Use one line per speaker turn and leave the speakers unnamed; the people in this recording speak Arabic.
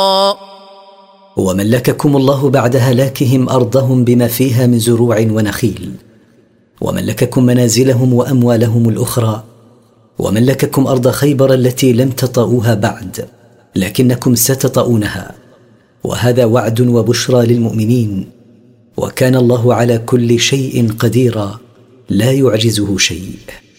وملككم الله بعد هلاكهم أرضهم بما فيها من زروع ونخيل، وملككم منازلهم وأموالهم الأخرى، وملككم أرض خيبر التي لم تطئوها بعد لكنكم ستطئونها، وهذا وعد وبشرى للمؤمنين، وكان الله على كل شيء قديرا لا يعجزه شيء.